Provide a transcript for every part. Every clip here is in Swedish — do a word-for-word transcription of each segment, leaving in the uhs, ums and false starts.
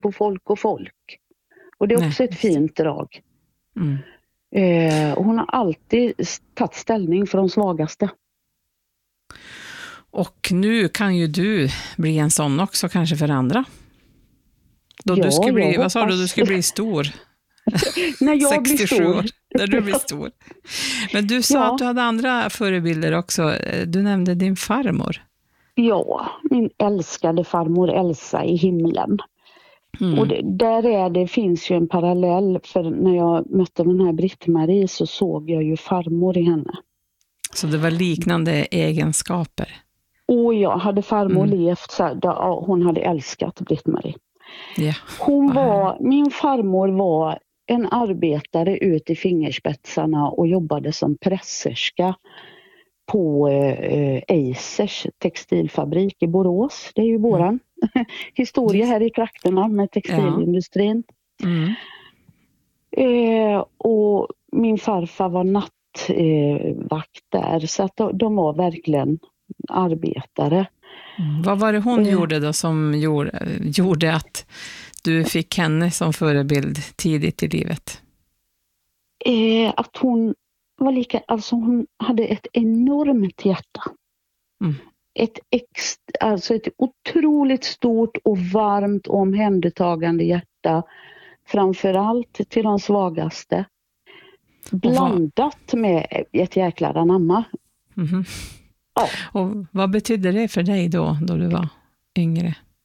på folk och folk. Och det är också Nej. ett fint drag. Mm. Eh, och hon har alltid tagit ställning för de svagaste. Och nu kan ju du bli en sån också, kanske för andra. Då Ja, du ska bli, jag vad sa du, hoppas. du ska bli stor? När jag blir sextiosju stor. år, när du blir stor. Men du sa Ja. att du hade andra förebilder också. Du nämnde din farmor. Ja, min älskade farmor Elsa i himlen. Mm. Och det, där är det, finns ju en parallell, för när jag mötte den här Britt-Marie så såg jag ju farmor i henne. Så det var liknande egenskaper? Och jag hade farmor Mm. levt så här, då, hon hade älskat Britt-Marie. Ja. Hon var, min farmor var en arbetare ut i fingerspetsarna och jobbade som presserska på eh, Eisers textilfabrik i Borås. Det är ju våran mm. historia här i trakterna med textilindustrin. Ja. Mm. Eh, och min farfar var nattvakt eh, där, så att de, de var verkligen arbetare. Mm. Vad var det hon eh. gjorde då som gjorde, gjorde att du fick henne som förebild tidigt i livet? Eh, att hon var lika, alltså hon hade ett enormt hjärta. Mm. Ett, ex, alltså ett otroligt stort och varmt och omhändertagande hjärta. Framförallt till de svagaste. Blandat vad... med ett jäkla anamma. Mm-hmm. Ja. Och vad betydde det för dig då, då du var yngre?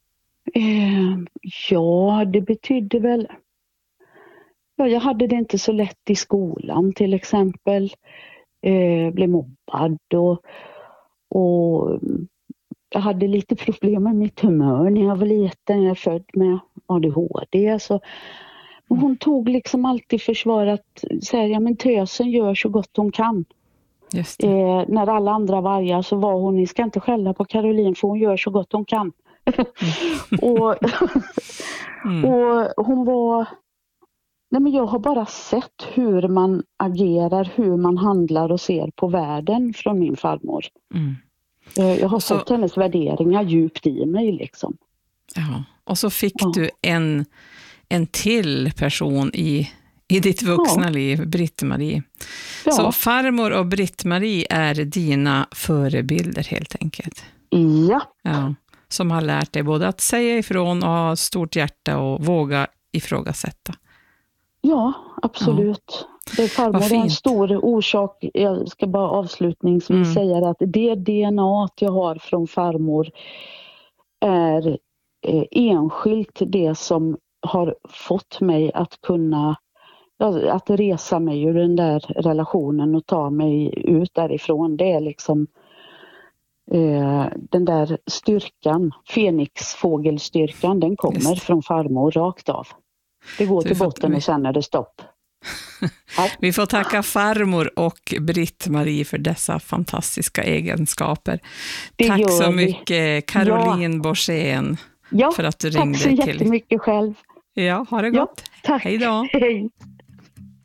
Eh, ja, det betydde väl... Ja, jag hade det inte så lätt i skolan till exempel. Eh, blev mobbad och, och jag hade lite problem med mitt humör när jag var liten. Jag är född med A D H D. Så, och hon tog liksom alltid försvar att säga, ja men tösen gör så gott hon kan. Just det. Eh, när alla andra var arga så var hon, ni ska inte skälla på Caroline för hon gör så gott hon kan. Mm. och, mm. och hon var... Nej, men jag har bara sett hur man agerar, hur man handlar och ser på världen från min farmor. Mm. Jag har så, fått hennes värderingar djupt i mig liksom. Ja, och så fick ja. du en, en till person i, i ditt vuxna ja. liv, Britt-Marie. Ja. Så farmor och Britt-Marie är dina förebilder helt enkelt. Ja. ja. Som har lärt dig både att säga ifrån och ha stort hjärta och våga ifrågasätta. Ja, absolut. Ja. Det är farmor är en stor orsak. Jag ska bara avslutningsvis mm. säga att det D N A jag har från farmor är eh, enskilt det som har fått mig att kunna att resa mig ur den där relationen och ta mig ut därifrån. Det är liksom eh, den där styrkan, Fenixfågelstyrkan, den kommer från farmor rakt av. Det går till botten och sen är det stopp. Ja. Vi får tacka farmor och Britt-Marie för dessa fantastiska egenskaper. Det tack så vi. mycket Caroline ja. Borssén ja, för att du ringde till. Tack så till. jättemycket själv. Ja, ha det gott. Ja, tack. Hej då. Hej.